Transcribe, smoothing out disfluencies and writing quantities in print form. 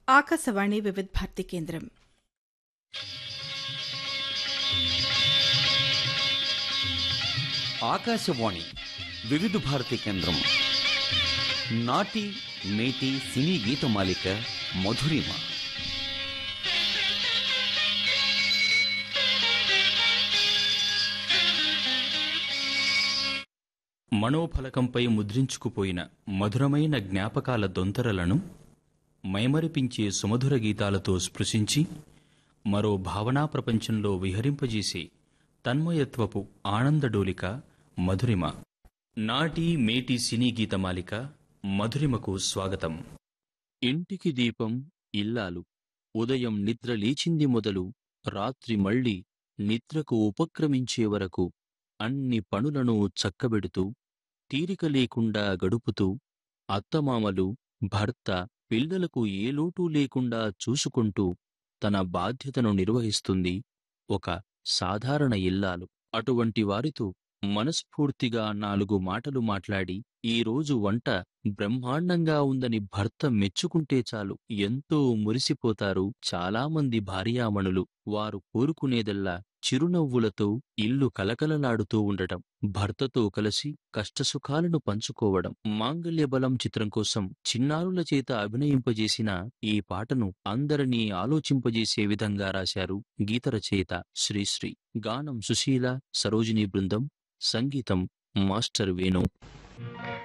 ఆకాశవాణి వివిధ భారతి కేంద్రం. ఆకాశవాణి వివిధ భారతి కేంద్రం నాటి నేటి సినీ గీతమాలిక మధురిమ. మనోఫలకంపై ముద్రించుకుపోయిన మధురమైన జ్ఞాపకాల దొంతరలను మైమరిపించే సుమధుర గీతాలతో స్పృశించి మరో భావనా ప్రపంచంలో విహరింపజేసే తన్మయత్వపు ఆనందడోలిక మధురిమ. నాటి మేటి సినీ గీతమాలిక మధురిమకు స్వాగతం. ఇంటికి దీపం ఇల్లాలు. ఉదయం నిద్ర లేచింది మొదలు రాత్రి మళ్లీ నిద్రకు ఉపక్రమించే వరకు అన్ని పనులను చక్కబెడుతూ తీరిక లేకుండా గడుపుతూ అత్తమామలు, భర్త, పిల్లలకు ఏ లోటూ లేకుండా చూసుకుంటూ తన బాధ్యతను నిర్వహిస్తుంది ఒక సాధారణ ఇల్లాలు. అటువంటి వారితో మనస్ఫూర్తిగా 4 మాటలు మాట్లాడి ఈ రోజు వంట బ్రహ్మాండంగా ఉందని భర్త మెచ్చుకుంటే చాలు ఎంతో మురిసిపోతారు చాలామంది భార్యామణులు. వారు కోరుకునేదల్లా చిరునవ్వులతో ఇల్లు కలకలలాడుతూ ఉండటం, భర్తతో కలిసి కష్టసుఖాలను పంచుకోవడం. మాంగళ్యబలం చిత్రం కోసం చిన్నారుల చేత అభినయింపజేసిన ఈ పాటను అందరినీ ఆలోచింపజేసే విధంగా రాశారు గీత రచయిత శ్రీశ్రీ. గానం సుశీల, సరోజినీ బృందం, సంగీతం మాస్టర్ వేణు.